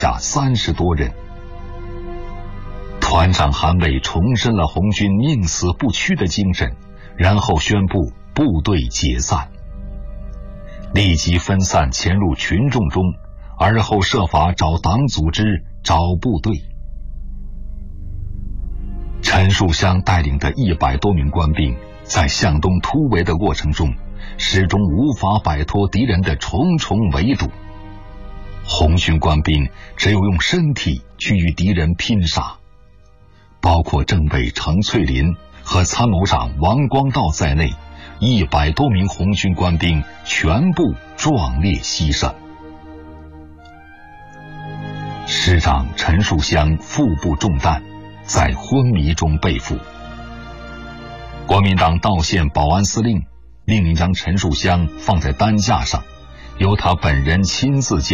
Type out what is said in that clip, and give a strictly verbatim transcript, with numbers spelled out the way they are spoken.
下三十多人。团长韩伟重申了红军宁死不屈的精神，然后宣布部队解散，立即分散潜入群众中，而后设法找党组织、找部队。陈树湘带领的一百多名官兵在向东突围的过程中，始终无法摆脱敌人的重重围堵。红军官兵只有用身体去与敌人拼杀，包括政委程翠林和参谋长王光道在内，一百多名红军官兵全部壮烈牺牲。师长陈树湘腹部中弹，在昏迷中被俘。国民党道县保安司令命令将陈树湘放在担架上，由他本人亲自监